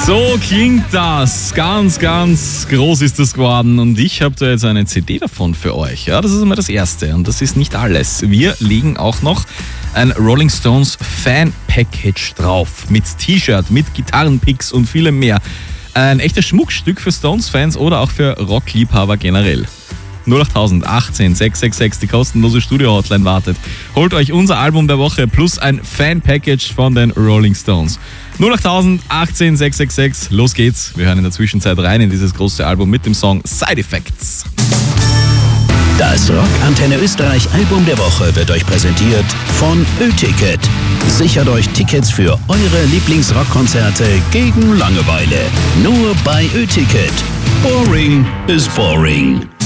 So klingt das. Ganz, ganz groß ist das geworden. Und ich habe da jetzt eine CD davon für euch. Ja, das ist immer das Erste. Und das ist nicht alles. Wir legen auch noch ein Rolling Stones Fan Package drauf. Mit T-Shirt, mit Gitarrenpicks und vielem mehr. Ein echtes Schmuckstück für Stones-Fans oder auch für Rockliebhaber generell. 08000 18 666, die kostenlose Studio-Hotline wartet. Holt euch unser Album der Woche plus ein Fan-Package von den Rolling Stones. 08000 18 666, los geht's. Wir hören in der Zwischenzeit rein in dieses große Album mit dem Song Side Effects. Das Rock Antenne Österreich Album der Woche wird euch präsentiert von Ö-Ticket. Sichert euch Tickets für eure Lieblingsrockkonzerte gegen Langeweile. Nur bei Ö-Ticket. Boring is boring.